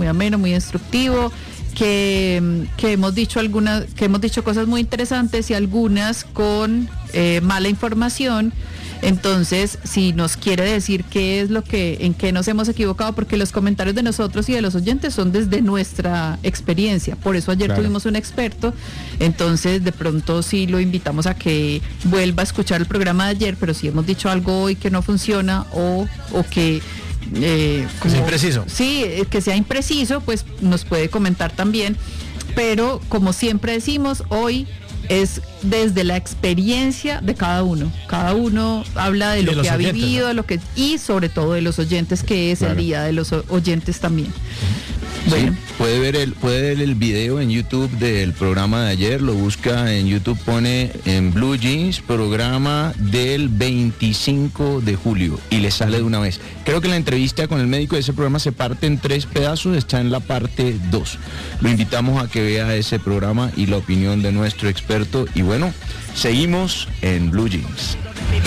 ameno, muy instructivo, que hemos dicho cosas muy interesantes y algunas con mala información. Entonces, si nos quiere decir en qué nos hemos equivocado, porque los comentarios de nosotros y de los oyentes son desde nuestra experiencia. Por eso ayer tuvimos un experto, entonces de pronto sí lo invitamos a que vuelva a escuchar el programa de ayer, pero si hemos dicho algo hoy que no funciona o que... sea impreciso. Sí, que sea impreciso, pues nos puede comentar también, pero como siempre decimos, hoy es desde la experiencia de cada uno. Cada uno habla de lo que ha vivido, ¿no? Y sobre todo de los oyentes, que es el día de los oyentes también. Bueno. Sí, puede ver el video en YouTube del programa de ayer, lo busca en YouTube, pone en Blue Jeans, programa del 25 de julio, y le sale de una vez. Creo que la entrevista con el médico de ese programa se parte en 3 pedazos, está en la parte 2. Lo invitamos a que vea ese programa y la opinión de nuestro experto, y bueno, seguimos en Blue Jeans.